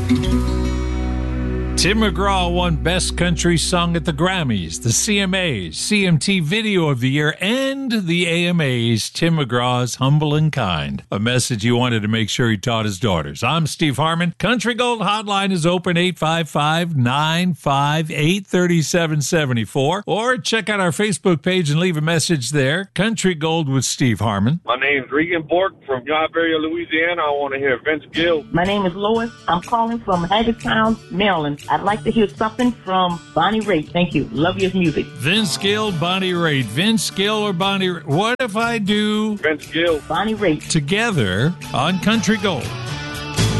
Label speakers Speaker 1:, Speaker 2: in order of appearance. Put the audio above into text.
Speaker 1: Tim McGraw won Best Country Song at the Grammys, the CMAs, CMT Video of the Year, and the AMAs. Tim McGraw's Humble and Kind, a message he wanted to make sure he taught his daughters. I'm Steve Harmon. Country Gold Hotline is open 855-958-3774, or check out our Facebook page and leave a message there. Country Gold with Steve Harmon.
Speaker 2: My name's Regan Bork from Yardbury, Louisiana. I want to hear Vince Gill.
Speaker 3: My name is Lois. I'm calling from Hagerstown, Maryland. I'd like to hear something from Bonnie Raitt. Thank you. Love your music.
Speaker 1: Vince Gill, Bonnie Raitt. Vince Gill or Bonnie Raitt? What if I do
Speaker 2: Vince Gill,
Speaker 3: Bonnie Raitt.
Speaker 1: together on Country Gold?